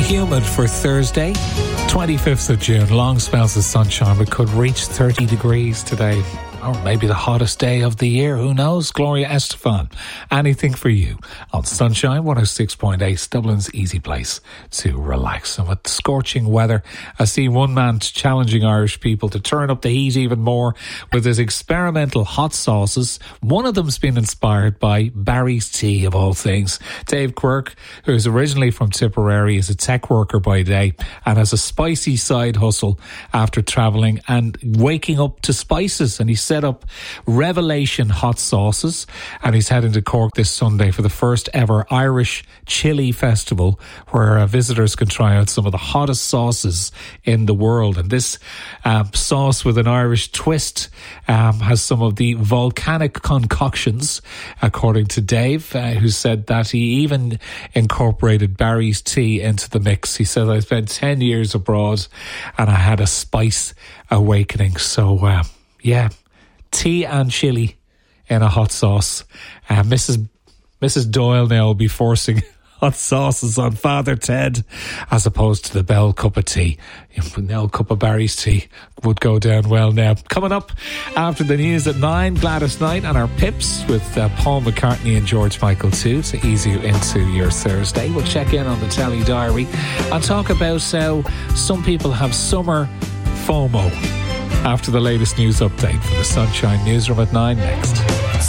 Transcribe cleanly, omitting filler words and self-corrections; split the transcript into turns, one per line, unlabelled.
Humid for Thursday, 25th of June. Long spells of sunshine, but could reach 30 degrees today. Or maybe the hottest day of the year. Who knows? Gloria Estefan. Anything for you on Sunshine 106.8, Dublin's easy place to relax. And with scorching weather, I see one man challenging Irish people to turn up the heat even more with his experimental hot sauces. One of them's been inspired by Barry's Tea, of all things. Dave Quirk, who's originally from Tipperary, is a tech worker by day and has a spicy side hustle after travelling and waking up to spices. And he set up Revelation Hot Sauces, and he's heading to Cork this Sunday for the first ever Irish Chili Festival, where visitors can try out some of the hottest sauces in the world. And this sauce with an Irish twist has some of the volcanic concoctions, according to Dave, who said that he even incorporated Barry's Tea into the mix. He said, I spent 10 years abroad and I had a spice awakening. So, yeah, tea and chili in a hot sauce. Mrs. Doyle now will be forcing hot sauces on Father Ted as opposed to the Bell cup of tea. The old cup of Barry's tea would go down well now. Coming up after the news at 9, Gladys Knight and our Pips with Paul McCartney and George Michael too, to ease you into your Thursday. We'll check in on the Telly Diary and talk about how some people have summer FOMO after the latest news update from the Sunshine Newsroom at 9 next.